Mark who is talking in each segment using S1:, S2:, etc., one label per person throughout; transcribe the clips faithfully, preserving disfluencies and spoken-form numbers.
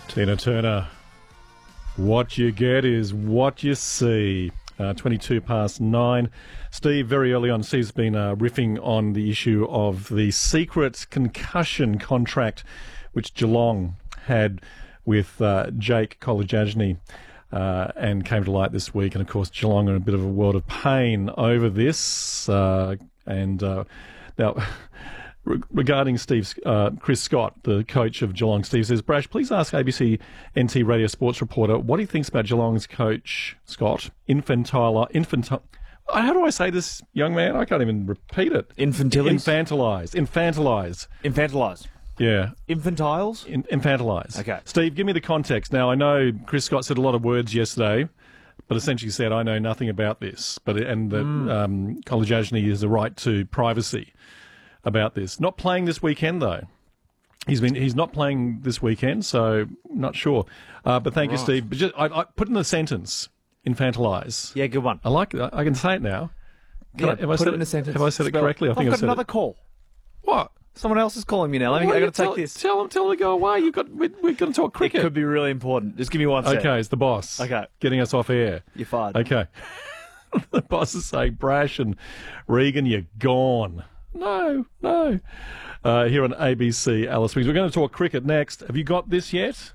S1: Tina Turner, what you get is what you see. Uh, twenty-two past nine. Steve, very early on, Steve's been uh, riffing on the issue of the secret concussion contract which Geelong had with uh, Jake Kolodjashnij, uh, and came to light this week. And, of course, Geelong are in a bit of a world of pain over this. Uh, and uh, now... Regarding Steve, uh, Chris Scott, the coach of Geelong, Steve says, Brash, please ask A B C N T radio sports reporter what he thinks about Geelong's coach, Scott, infantile, infantile. How do I say this, young man? I can't even repeat it.
S2: Infantilis?
S1: Infantilise. Infantilise.
S2: Infantilise.
S1: Yeah.
S2: Infantiles?
S1: In, infantilise.
S2: Okay.
S1: Steve, give me the context. Now, I know Chris Scott said a lot of words yesterday, but essentially said, I know nothing about this, but and that mm. um, Kolodjashnij has a right to privacy about this. Not playing this weekend, though. He's been he's not playing this weekend, so not sure. Uh, but thank right. you, Steve. But just, I, I put in the sentence, infantilise.
S2: Yeah, good one.
S1: I like it. I can say it now. Can
S2: yeah,
S1: I, have I
S2: put
S1: said
S2: it in a sentence.
S1: Have I said
S2: Spell.
S1: it correctly? I think
S2: I've
S1: I've
S2: got
S1: said
S2: another
S1: it.
S2: call.
S1: What?
S2: Someone else is calling me now. Let me.
S1: Well,
S2: I got to
S1: tell,
S2: take this.
S1: Tell them. Tell them to go away. You got. We're, we're going to talk cricket.
S2: It could be really important. Just give me one second.
S1: Okay, it's the boss.
S2: Okay,
S1: getting us off air.
S2: You're fired.
S1: Okay. The boss is saying, Brash and Regan, you're gone. No, no. Uh, here on A B C Alice Springs. We're going to talk cricket next. Have you got this yet?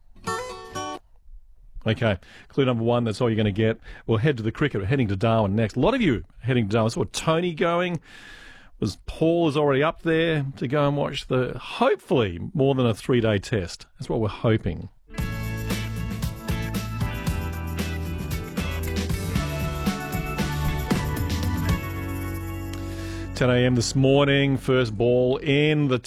S1: Okay. Clue number one, that's all you're going to get. We'll head to the cricket. We're heading to Darwin next. A lot of you are heading to Darwin. I saw Tony going. Was Paul is already up there to go and watch the, hopefully, more than a three-day test. That's what we're hoping. ten a.m. this morning, first ball in the